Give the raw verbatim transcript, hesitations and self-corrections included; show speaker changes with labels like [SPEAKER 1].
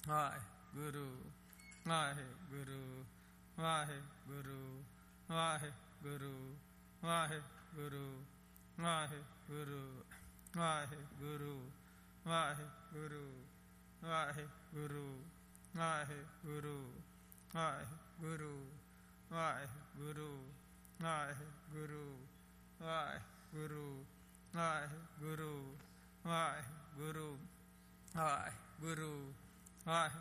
[SPEAKER 1] Waheguru Waheguru Waheguru Waheguru Waheguru Waheguru Waheguru Waheguru Waheguru Waheguru Waheguru Waheguru Waheguru Waheguru Waheguru Waheguru Waheguru Waheguru Waheguru